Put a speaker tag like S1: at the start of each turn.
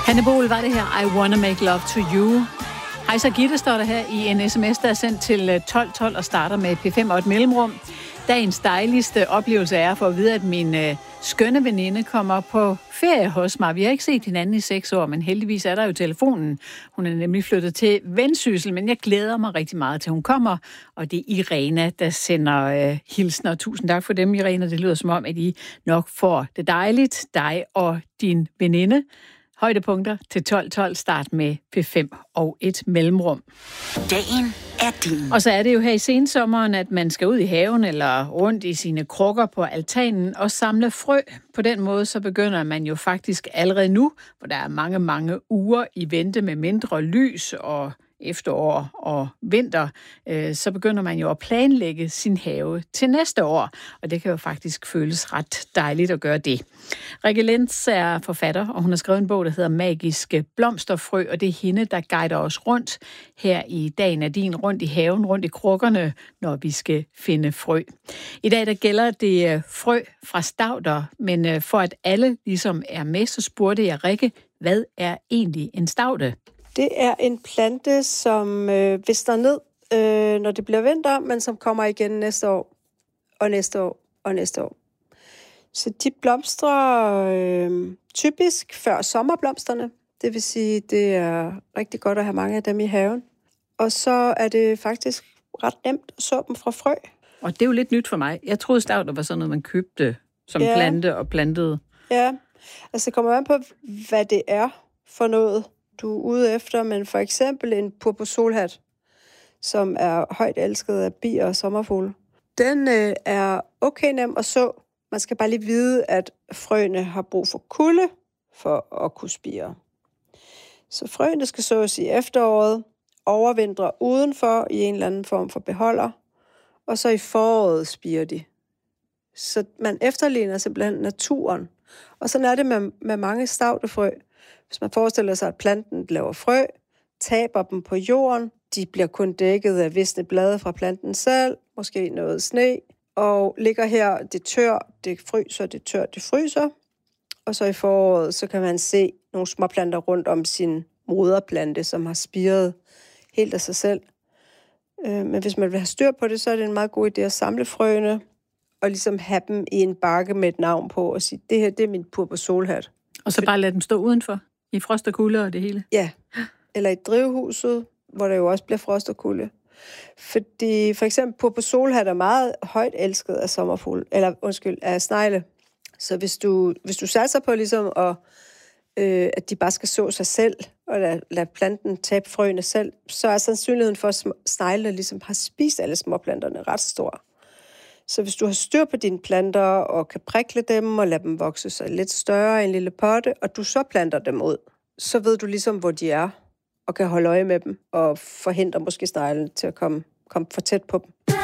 S1: Hanne Bol var det her, I Wanna Make Love to You. Hej, så Gitte står der her i en sms, der er sendt til 1212 og starter med P5 og et mellemrum. Dagens dejligste oplevelse er for at vide, at min skønne veninde kommer på ferie hos mig. Vi har ikke set hinanden i 6 år, men heldigvis er der jo telefonen. Hun er nemlig flyttet til Vendsyssel, men jeg glæder mig rigtig meget til, hun kommer. Og det er Irena, der sender hilsner. Tusind tak for dem, Irena. Det lyder som om, at I nok får det dejligt, dig og din veninde. Højdepunkter til 12.12. Start med P5 og et mellemrum.
S2: Dagen er din.
S1: Og så er det jo her i sensommeren, at man skal ud i haven eller rundt i sine krukker på altanen og samle frø. På den måde så begynder man jo faktisk allerede nu, hvor der er mange uger i vente med mindre lys og efterår og vinter, så begynder man jo at planlægge sin have til næste år, og det kan jo faktisk føles ret dejligt at gøre det. Rikke Lenz er forfatter, og hun har skrevet en bog, der hedder Magiske blomsterfrø, og det er hende, der guider os rundt her i Dagen er din, rundt i haven, rundt i krukkerne, når vi skal finde frø. I dag der gælder det frø fra stauder, men for at alle ligesom er med, så spurgte jeg Rikke, hvad er egentlig en staude?
S3: Det er en plante, som visner ned, når det bliver vinter, men som kommer igen næste år, og næste år, og næste år. Så de blomstrer typisk før sommerblomsterne. Det vil sige, det er rigtig godt at have mange af dem i haven. Og så er det faktisk ret nemt at så dem fra frø.
S1: Og det er jo lidt nyt for mig. Jeg troede stauder var sådan noget, man købte som plante og plantede.
S3: Ja, altså det kommer an på, hvad det er for noget, du er ude efter, men for eksempel en purpursolhat, som er højt elsket af bier og sommerfugle. Den er okay nem at så. Man skal bare lige vide, at frøene har brug for kulde for at kunne spire. Så frøene skal sås i efteråret, overvintre udenfor i en eller anden form for beholder, og så i foråret spirer de. Så man efterligner simpelthen naturen. Og sådan er det med mange staudefrø. Hvis man forestiller sig, at planten laver frø, taber dem på jorden, de bliver kun dækket af visne blade fra planten selv, måske noget sne, og ligger her, det tør, det fryser, det tør, det fryser. Og så i foråret, så kan man se nogle små planter rundt om sin moderplante, som har spiret helt af sig selv. Men hvis man vil have styr på det, så er det en meget god idé at samle frøene, og ligesom have dem i en bakke med et navn på, og sige, det her, det er min purpursolhat.
S1: Og så bare lade dem stå udenfor, i frost og kulde og det hele?
S3: Ja, eller i drivhuset, hvor der jo også bliver frost og kulde. Fordi for eksempel purpursolhat er meget højt elsket af sommerfugle, af snegle. Så hvis du satser på ligesom at de bare skal så sig selv, og lade planten tabe frøene selv, så er sandsynligheden for, at sneglene ligesom har spist alle småplanterne ret stor. Så hvis du har styr på dine planter, og kan prikle dem, og lade dem vokse sig lidt større i en lille potte, og du så planter dem ud, så ved du ligesom, hvor de er, og kan holde øje med dem, og forhindre måske sneglen til at komme for tæt på dem.